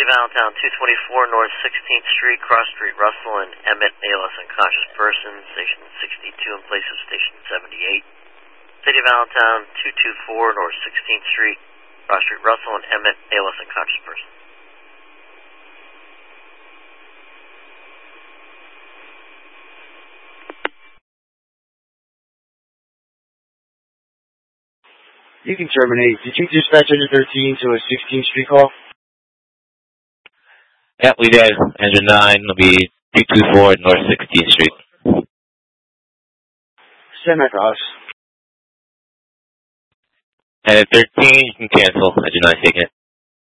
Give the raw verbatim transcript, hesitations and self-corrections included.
Valentine, two twenty-four North sixteenth Street, Cross Street, Russell and Emmett, A L S unconscious person, station sixty-two in place of station seventy-eight. City of Valentine, two twenty-four North sixteenth Street, Cross Street, Russell and Emmett, A L S unconscious person. You can terminate. Did you dispatch engine thirteen to a sixteenth Street call? Yeah, we did. Engine nine will be two twenty-four North sixteenth Street. Send that to us. And at thirteen, you can cancel. Engine nine taking it.